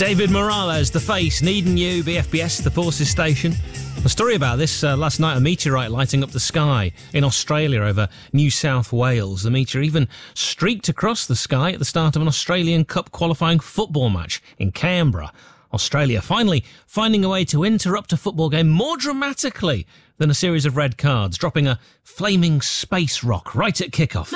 David Morales, The Face, Needing You, BFBS, the Forces Station. A story about this last night, a meteorite lighting up the sky in Australia over New South Wales. The meteor even streaked across the sky at the start of an Australian Cup qualifying football match in Canberra. Australia finally finding a way to interrupt a football game more dramatically than a series of red cards, dropping a flaming space rock right at kickoff.